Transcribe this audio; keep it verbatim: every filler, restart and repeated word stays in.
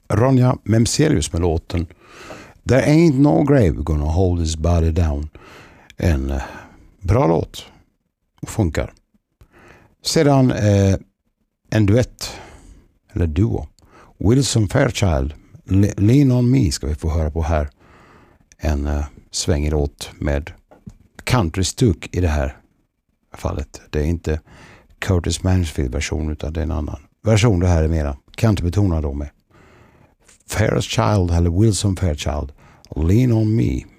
Ronja Memselius med låten There Ain't No Grave Gonna Hold His Body Down. En eh, bra låt. Och funkar. Sedan eh, en duett. Eller duo. Wilson Fairchild. Le- Lean On Me ska vi få höra på här. En eh, svängig låt med country-stuck i det här fallet. Det är inte Curtis Mansfield-version utan det är en annan version. Det här är mera country-betonad då med Fairchild eller Wilson Fairchild. Lean On Me.